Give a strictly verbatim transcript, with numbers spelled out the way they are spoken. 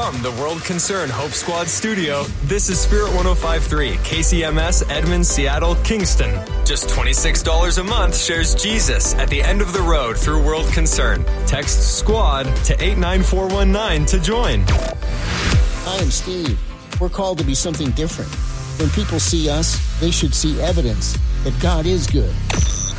From the World Concern Hope Squad studio, this is Spirit one oh five point three, K C M S, Edmond, Seattle, Kingston. Just twenty-six dollars a month shares Jesus at the end of the road through World Concern. Text SQUAD to eight nine four one nine to join. Hi, I'm Steve. We're called to be something different. When people see us, they should see evidence that God is good.